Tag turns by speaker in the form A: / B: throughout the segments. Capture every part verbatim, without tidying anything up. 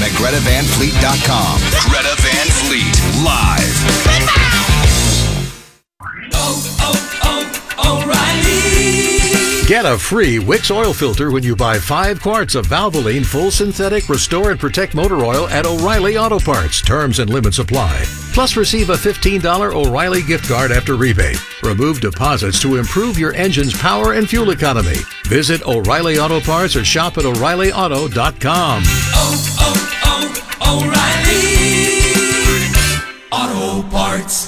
A: at Greta Van Fleet dot com. Greta Van Fleet, live.
B: Oh, oh, oh, O'Reilly.
C: Get a free Wix oil filter when you buy five quarts of Valvoline Full Synthetic Restore and Protect Motor Oil at O'Reilly Auto Parts. Terms and limits apply. Plus, receive a fifteen dollars O'Reilly gift card after rebate. Remove deposits to improve your engine's power and fuel economy. Visit O'Reilly Auto Parts or shop at O'Reilly Auto dot com.
B: Oh, oh, oh, O'Reilly Auto Parts.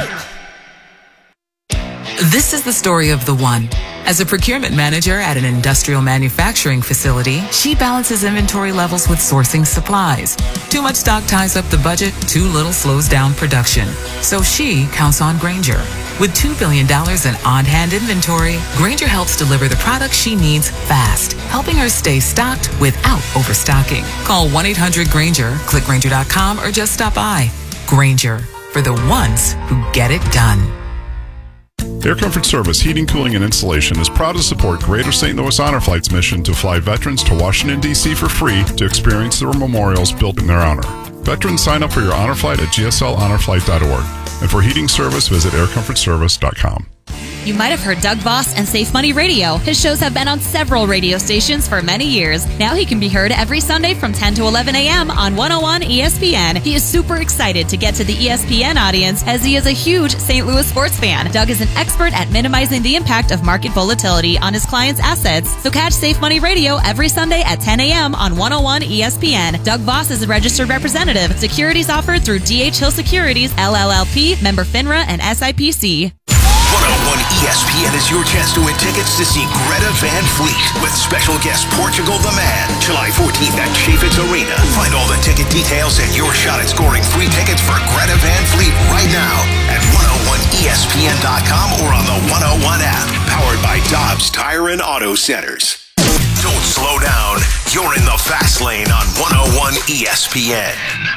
D: This is the story of the one. As a procurement manager at an industrial manufacturing facility, she balances inventory levels with sourcing supplies. Too much stock ties up the budget, too little slows down production. So she counts on Grainger. With two billion dollars in on-hand inventory, Grainger helps deliver the products she needs fast, helping her stay stocked without overstocking. Call one eight hundred Grainger, click Grainger dot com, or just stop by. Grainger, for the ones who get it done.
E: Air Comfort Service Heating, Cooling, and Installation is proud to support Greater Saint Louis Honor Flight's mission to fly veterans to Washington, D C for free to experience their memorials built in their honor. Veterans sign up for your honor flight at G S L honor flight dot org. And for heating service, visit air comfort service dot com.
F: You might have heard Doug Voss and Safe Money Radio. His shows have been on several radio stations for many years. Now he can be heard every Sunday from ten to eleven a.m. on one oh one E S P N. He is super excited to get to the E S P N audience as he is a huge Saint Louis sports fan. Doug is an expert at minimizing the impact of market volatility on his clients' assets. So catch Safe Money Radio every Sunday at ten a.m. on one oh one E S P N. Doug Voss is a registered representative. Securities offered through D H Hill Securities, L L L P, member FINRA, and S I P C.
A: one oh one E S P N is your chance to win tickets to see Greta Van Fleet with special guest Portugal the Man, July fourteenth at Chaffetz Arena. Find all the ticket details and your shot at scoring free tickets for Greta Van Fleet right now at one oh one E S P N dot com or on the one oh one app, powered by Dobbs Tire and Auto Centers. Don't slow down. You're in the fast lane on one oh one E S P N.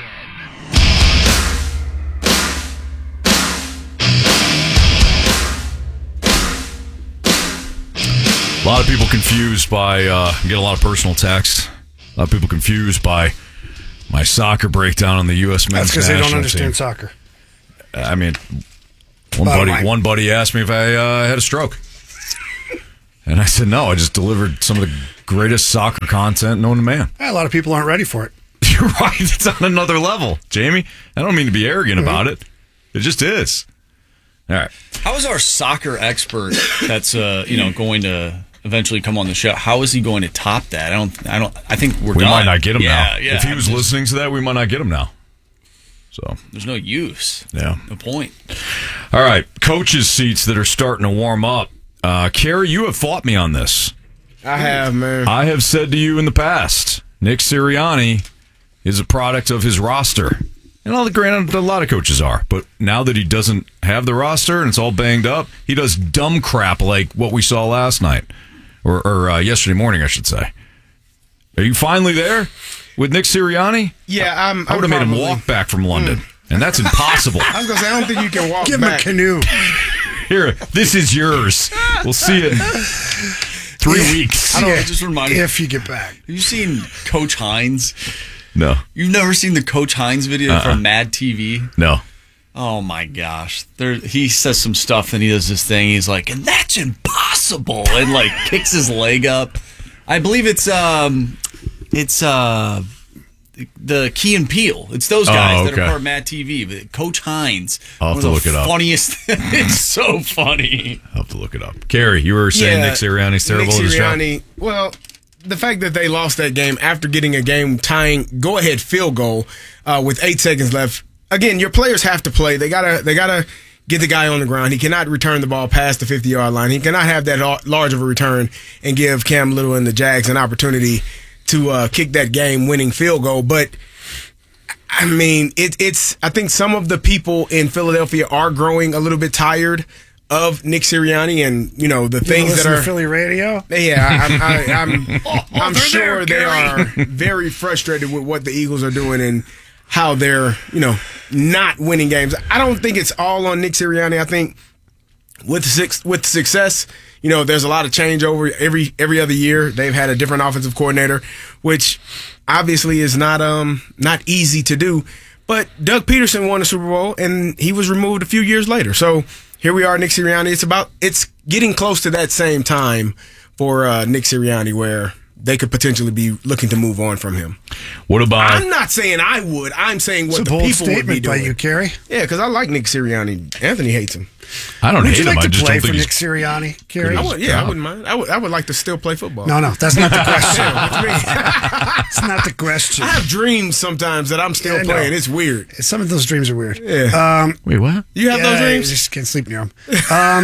G: A lot of people confused by, uh, get a lot of personal texts. A lot of people confused by my soccer breakdown on the U S men's national team.
H: That's because they don't understand soccer.
G: I mean, one
H: Bottom
G: buddy,
H: line.
G: one buddy asked me if I uh, had a stroke. And I said, no, I just delivered some of the greatest soccer content known to man.
H: A lot of people aren't ready for it.
G: You're right. It's on another level, Jamie. I don't mean to be arrogant mm-hmm. about it. It just is. All right.
I: How is our soccer expert that's uh, you know going to eventually come on the show? How is he going to top that? I don't. I don't. I think we're.
G: We
I: done.
G: might not get him
I: yeah,
G: now.
I: Yeah,
G: if he was
I: just,
G: listening to that, we might not get him now. So
I: there's no use.
G: Yeah.
I: No point.
G: All right. Coaches' seats that are starting to warm up. Uh, Kerry, you have fought me on this.
H: I have, man.
G: I have said to you in the past, Nick Sirianni is a product of his roster. And all the granted, a lot of coaches are, but now that he doesn't have the roster and it's all banged up, he does dumb crap like what we saw last night, or, or uh, yesterday morning, I should say. Are you finally there with Nick Sirianni?
H: Yeah, I'm.
G: I would have made him walk back from London, mm. and that's impossible.
H: I was gonna say I don't think you can walk.
J: Give
H: back.
J: him a canoe.
G: Here, this is yours. We'll see it in three
I: yeah.
G: weeks.
I: I don't know, just remind me.
J: If you get back.
I: Have you seen Coach Hines?
G: No.
I: You've never seen the Coach Hines video
G: uh-uh.
I: from Mad T V?
G: No.
I: Oh, my gosh. There, he says some stuff, and he does this thing. He's like, and that's impossible, and, like, kicks his leg up. I believe it's, um, it's, uh, the Key and Peele. It's those guys
G: oh, okay.
I: that are part of Mad T V. But Coach Hines.
G: I'll have to look it up.
I: Funniest. It's so funny.
G: I'll have to look it up. Kerry, you were saying
H: yeah,
G: Nick Sirianni's terrible
H: Nick
G: at his job?
H: Sirianni, well, the fact that they lost that game after getting a game tying go-ahead field goal uh, with eight seconds left. Again, your players have to play. They gotta, they gotta get the guy on the ground. He cannot return the ball past the fifty-yard line. He cannot have that large of a return and give Cam Little and the Jags an opportunity to uh, kick that game-winning field goal. But I mean, it, it's. I think some of the people in Philadelphia are growing a little bit tired of Nick Sirianni and, you know, the
J: you
H: things that are
J: to Philly radio.
H: Yeah, I'm, I, I'm,
I: oh,
H: I'm sure
I: there,
H: they are very frustrated with what the Eagles are doing and how they're, you know, not winning games. I don't think it's all on Nick Sirianni. I think with six, with success, you know, there's a lot of changeover every every other year. They've had a different offensive coordinator, which obviously is not um not easy to do. But Doug Peterson won the Super Bowl, and he was removed a few years later. So here we are, Nick Sirianni. It's about it's getting close to that same time for uh, Nick Sirianni where they could potentially be looking to move on from him.
G: What about?
H: I'm not saying I would. I'm saying what
J: it's
H: the
J: a bold
H: people would be
J: statement by
H: doing.
J: you, Kerry.
H: Yeah, because I like Nick Sirianni. Anthony hates him.
G: I don't
J: Would
G: hate
J: you
G: him.
J: like
G: I
J: to
G: just
J: play
G: don't
J: for
G: think
J: Nick
G: he's.
J: Sirianni, Kerry?
H: I would, yeah, I
G: job.
H: wouldn't mind. I would, I would like to still play football.
J: No, no, that's not the question.
H: Yeah, what you mean?
J: It's not the question.
H: I have dreams sometimes that I'm still
J: Yeah, I know.
H: playing. It's weird.
J: Some of those dreams are weird.
H: Yeah.
J: Um,
G: Wait, what?
H: You have
J: yeah,
H: those
J: I
H: dreams?
J: just can't sleep near him. Um,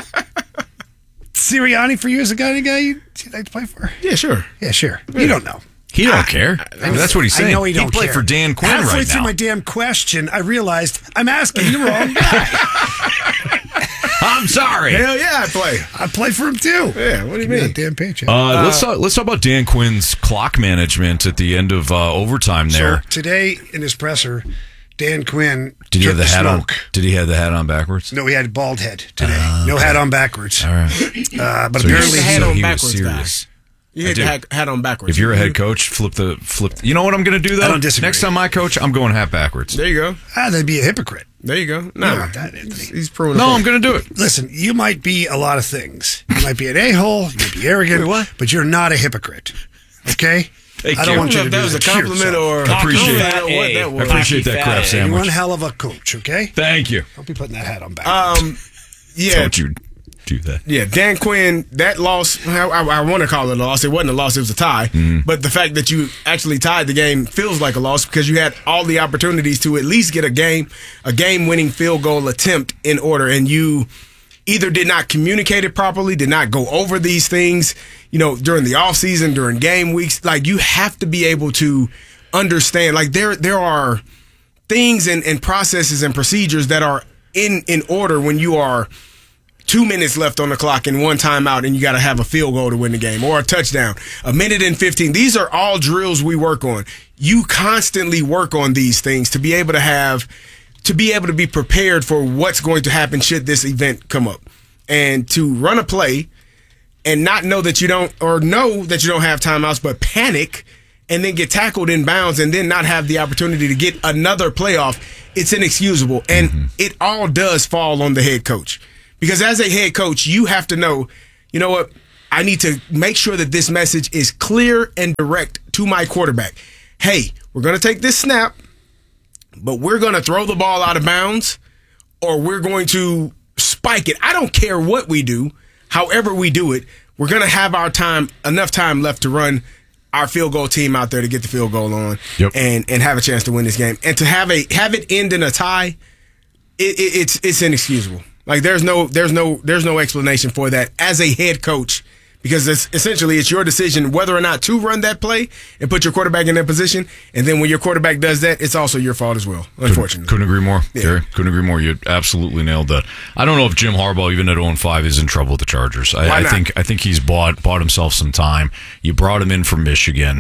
J: Sirianni for you is a guy, a guy you'd like to play for?
H: Yeah, sure.
J: Yeah, sure. You don't know.
G: He don't care. I mean, that's what he's saying.
J: I know he don't
G: play
J: care.
G: for Dan Quinn
J: Halfway
G: right
J: through
G: now.
J: my damn question, I realized I'm asking the wrong guy.
G: I'm sorry.
H: Hell yeah, I play.
J: I play for him too.
H: Yeah, what do you
J: Give me
H: mean?
J: that damn paycheck.
G: Uh, let's talk, let's talk about Dan Quinn's clock management at the end of uh, overtime. There,
J: So today in his presser, Dan Quinn
G: did he have
J: took
G: the hat
J: smoke.
G: on? Did he have the hat on backwards?
J: No, he had a bald head today. No hat on backwards.
G: All right.
J: Uh, but
G: So
J: apparently,
H: the hat
G: so
H: on
G: he was
H: backwards,
G: serious.
H: You hit
G: do.
H: the hat, hat on backwards.
G: If you're a head coach, flip the flip. You know what I'm going to do though?
J: I don't disagree.
G: Next time I coach, I'm going hat backwards.
H: There you go.
J: ah, that'd be a hypocrite.
H: There you go. No,
J: You know that, Anthony.
H: he's proving.
G: No,
H: a
G: I'm
H: point.
G: going to do it.
J: Listen, you might be a lot of things. You might be an a-hole, you might be arrogant,
G: Wait, what?
J: but you're not a hypocrite. Okay?
G: Thank
J: I don't
G: you.
J: want you
H: I
J: to
H: don't know
J: do
H: if that was a
J: that to
H: compliment
J: yourself.
H: or
G: I appreciate
H: I don't know what that
G: I
H: was.
G: appreciate that crab
J: You're
G: sandwich.
J: one hell of a coach, okay?
G: Thank you.
J: Don't be putting that hat on backwards.
H: Um, yeah,
G: Don't you do that?
H: yeah. Dan Quinn, that loss. I, I, I want to call it a loss. It wasn't a loss. It was a tie. But the fact that you actually tied the game feels like a loss because you had all the opportunities to at least get a game, a game-winning field goal attempt in order, and you either did not communicate it properly, did not go over these things, you know, during the offseason, during game weeks. Like, you have to be able to understand, like, there there are things and, and processes and procedures that are in, in order when you are two minutes left on the clock and one timeout and you got to have a field goal to win the game or a touchdown. A minute and fifteen. These are all drills we work on. You constantly work on these things to be able to have to be able to be prepared for what's going to happen should this event come up. And to run a play and not know that you don't, or know that you don't have timeouts, but panic and then get tackled in bounds and then not have the opportunity to get another playoff, it's inexcusable. And mm-hmm. it all does fall on the head coach. Because as a head coach, you have to know, you know what, I need to make sure that this message is clear and direct to my quarterback. Hey, we're going to take this snap, but we're going to throw the ball out of bounds or we're going to spike it. I don't care what we do, however we do it, we're going to have our time, enough time left to run our field goal team out there to get the field goal on
G: yep.
H: and, and have a chance to win this game. And to have a have it end in a tie, it, it, it's it's inexcusable. Like there's no there's no there's no explanation for that as a head coach. Because it's essentially it's your decision whether or not to run that play and put your quarterback in that position. And then when your quarterback does that, it's also your fault as well, unfortunately.
G: Couldn't, couldn't agree more,
H: Yeah.
G: Gary. Couldn't agree more. You absolutely nailed that. I don't know if Jim Harbaugh, even at oh and five, is in trouble with the Chargers. I,
H: Why
G: I
H: not?
G: think I think he's bought bought himself some time. You brought him in from Michigan.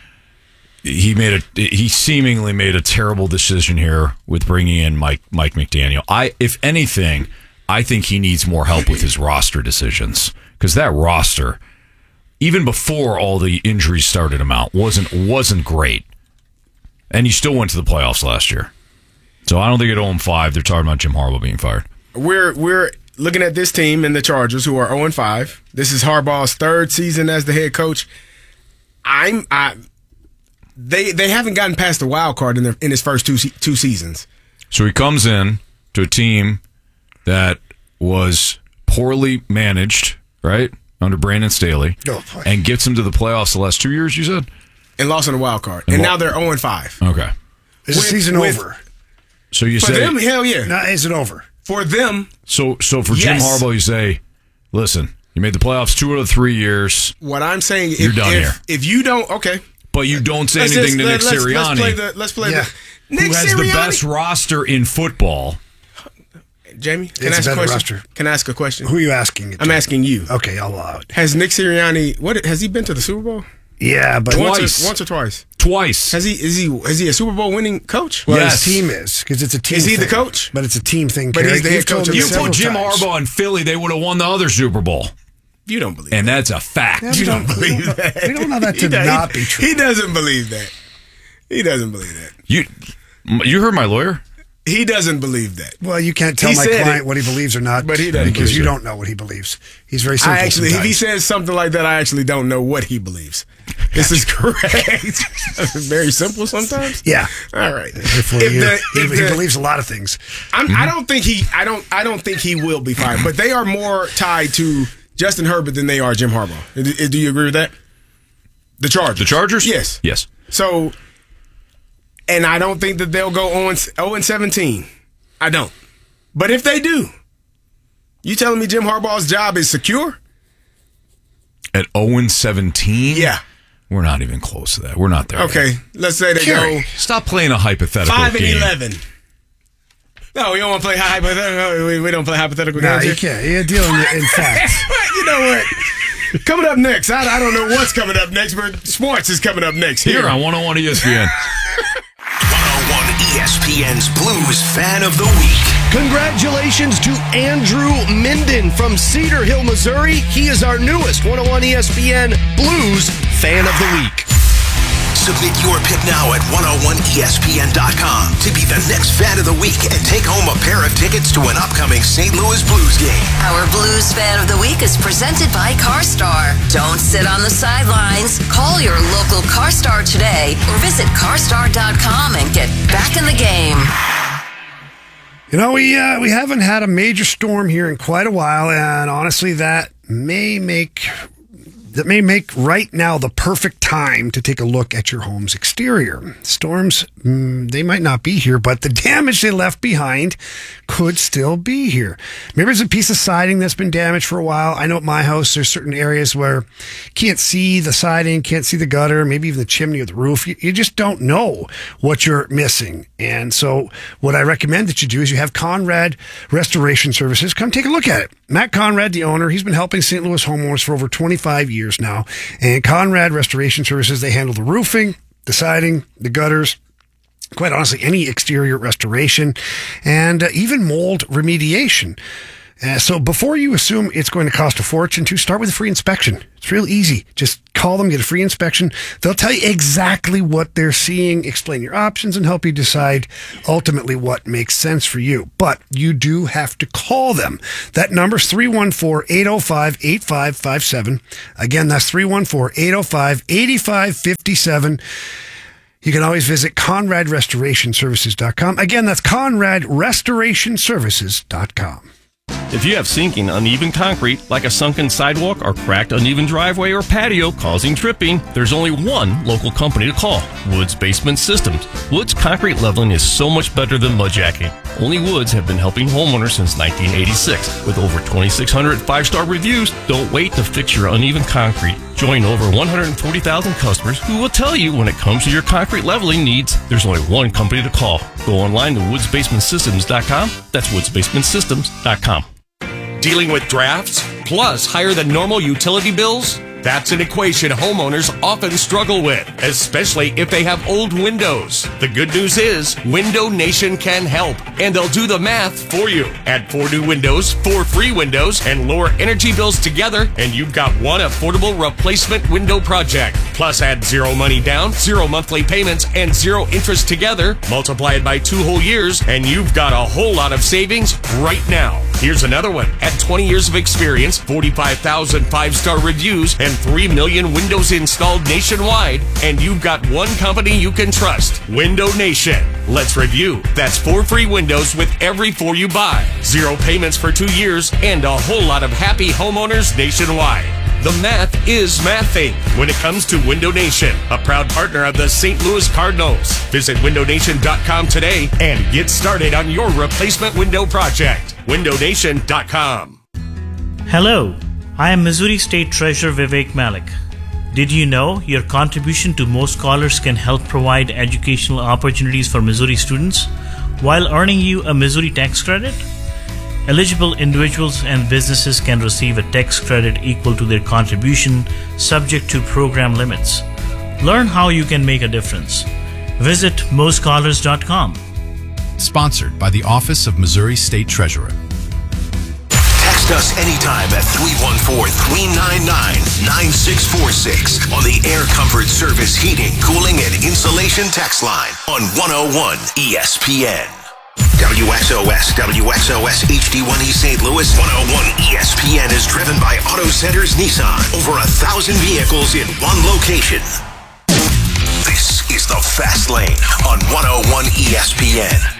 G: He made a he seemingly made a terrible decision here with bringing in Mike Mike McDaniel. I, if anything, I think he needs more help with his roster decisions because that roster, even before all the injuries started him out, wasn't wasn't great. And he still went to the playoffs last year. So I don't think at oh and five they're talking about Jim Harbaugh being fired.
H: We're we're looking at this team and the Chargers, who are oh and five. This is Harbaugh's third season as the head coach. I'm I they they haven't gotten past the wild card in their in his first two se- two seasons.
G: So he comes in to a team that was poorly managed, right, under Brandon Staley,
J: Oh, boy.
G: and gets him to the playoffs the last two years, you said?
H: And lost in the wild card.
G: And
H: And
G: lo-
H: now they're oh and five.
G: Okay.
J: Is the
H: with-
J: season
H: with-
J: over?
G: So you
H: For
G: say
H: them, hell yeah.
J: No, is it over?
H: For them,
G: so so for Jim
H: Yes.
G: Harbaugh, you say, listen, you made the playoffs two out of three years,
H: what I'm saying if,
G: You're done
H: if,
G: here.
H: if you don't okay.
G: but you don't say
H: Let's
G: anything
H: just-
G: to Nick
H: let- let's,
G: Sirianni,
H: let's play the let's play
J: Yeah.
H: the Nick
G: who has
H: Sirianni.
G: the best roster in football.
H: Jamie, can
J: It's
H: I
J: a
H: ask a
J: better
H: question?
J: roster.
H: Can I ask a question?
J: Who are you asking? It
H: I'm
J: to?
H: asking you.
J: Okay, I'll allow it.
H: Has Nick Sirianni what has he been to the Super Bowl?
J: Yeah, but
H: Once
G: Twice.
H: or, once or twice.
G: Twice.
H: Has he is he is he a Super Bowl winning coach?
J: well,
G: Yes.
J: his team is because it's a team.
H: Is he the
J: thing.
H: coach?
J: But it's a team thing.
H: But
J: Kerry.
H: he's the
J: You've
H: head coach
J: told
H: of
J: me
H: the
G: You
H: several
G: put Jim
J: times.
G: Harbaugh in Philly, they would have won the other Super Bowl.
H: You don't believe
G: And
H: that.
G: that's a fact.
J: Yeah,
H: You
J: we
H: don't
J: don't-
H: believe
J: we don't-
H: that.
J: we don't know that to
H: He does-
J: not
H: he-
J: be true.
H: He doesn't believe that. He doesn't believe that.
G: You, you heard my lawyer?
H: He doesn't believe that.
J: Well, you can't tell
H: He
J: my
H: said
J: client
H: it,
J: what he believes or not,
H: but he doesn't
J: because
H: believe
J: you
H: it.
J: don't know what he believes. He's very simple.
H: I actually, if he
J: sometimes.
H: says something like that, I actually don't know what he believes. This is correct. Very simple sometimes.
J: Yeah.
H: All right.
J: Therefore,
H: If
J: he,
H: the-
J: he,
H: if
J: he
H: the-
J: believes a lot of things.
H: I'm, I don't think he. I don't. I don't think he will be fired. But they are more tied to Justin Herbert than they are Jim Harbaugh. Do do you agree with that? The Chargers.
G: The Chargers?
H: Yes.
G: Yes.
H: So, and I don't think that they'll go oh and seventeen. I don't. But if they do, you telling me Jim Harbaugh's job is secure?
G: At oh and seventeen?
H: Yeah.
G: We're not even close to that. We're not there.
H: Okay.
G: yet.
H: Let's say they
G: Kerry,
H: go
G: stop playing a hypothetical
H: five and
G: game.
H: eleven. No, we don't want to play hypothetical. We, we don't play hypothetical
J: No,
H: games.
J: you
H: here.
J: can't. You're dealing in facts.
H: You know what? Coming up next, I, I don't know what's coming up next, but sports is coming up next. Here,
G: Here on one oh one E S P N.
A: one oh one E S P N's Blues Fan of the Week.
K: Congratulations to Andrew Minden from Cedar Hill, Missouri. He is our newest one oh one E S P N Blues Fan of the Week.
A: Submit your pick now at one oh one E S P N dot com to be the next Fan of the Week and take home a pair of tickets to an upcoming Saint Louis Blues game.
L: Our Blues Fan of the Week is presented by CarStar. Don't sit on the sidelines. Call your local CarStar today or visit car star dot com and get back in the game.
J: You know, we uh, we haven't had a major storm here in quite a while, and honestly, that may make that may make right now the perfect time to take a look at your home's exterior. Storms, mm, they might not be here, but the damage they left behind could still be here. Maybe there's a piece of siding that's been damaged for a while. I know at my house, there's certain areas where you can't see the siding, can't see the gutter, maybe even the chimney or the roof. You, you just don't know what you're missing. And so what I recommend that you do is you have Conrad Restoration Services come take a look at it. Matt Conrad, the owner, he's been helping Saint Louis homeowners for over twenty-five years now. And Conrad Restoration Services, they handle the roofing, the siding, the gutters, quite honestly, any exterior restoration, and uh, even mold remediation. Uh, so before you assume it's going to cost a fortune to, start with a free inspection. It's real easy. Just call them, get a free inspection. They'll tell you exactly what they're seeing, explain your options, and help you decide ultimately what makes sense for you. But you do have to call them. That number's three one four, eight oh five, eight five five seven. Again, that's three one four, eight oh five, eight five five seven. You can always visit conrad restoration services dot com. Again, that's conrad restoration services dot com.
M: If you have sinking, uneven concrete, like a sunken sidewalk or cracked, uneven driveway or patio causing tripping, there's only one local company to call, Woods Basement Systems. Woods concrete leveling is so much better than mudjacking. Only Woods have been helping homeowners since nineteen eighty-six. With over twenty-six hundred five-star reviews, don't wait to fix your uneven concrete. Join over one hundred forty thousand customers who will tell you when it comes to your concrete leveling needs, there's only one company to call. Go online to woods basement systems dot com. That's woods basement systems dot com.
N: Dealing with drafts, plus higher than normal utility bills? That's an equation homeowners often struggle with, especially if they have old windows. The good news is, Window Nation can help, and they'll do the math for you. Add four new windows, four free windows, and lower energy bills together, and you've got one affordable replacement window project. Plus add zero money down, zero monthly payments, and zero interest together. Multiply it by two whole years, and you've got a whole lot of savings right now. Here's another one. At twenty years of experience, forty-five thousand five-star reviews, and three million windows installed nationwide, and you've got one company you can trust, Window Nation. Let's review. That's four free windows with every four you buy, zero payments for two years, and a whole lot of happy homeowners nationwide. The math is mathing when it comes to Window Nation, a proud partner of the Saint Louis Cardinals. Visit window nation dot com today and get started on your replacement window project. window nation dot com.
O: Hello, I am Missouri State Treasurer Vivek Malik. Did you know your contribution to Mo Scholars can help provide educational opportunities for Missouri students while earning you a Missouri tax credit? Eligible individuals and businesses can receive a tax credit equal to their contribution, subject to program limits. Learn how you can make a difference. Visit mo scholars dot com.
P: Sponsored by the Office of Missouri State Treasurer.
A: Text us anytime at three one four, three nine nine, nine six four six on the Air Comfort Service Heating, Cooling, and Insulation text line on one oh one E S P N. W X O S, W X O S H D one E Saint Louis, one oh one E S P N is driven by Auto Centers Nissan. Over a thousand vehicles in one location. This is the Fast Lane on one oh one E S P N.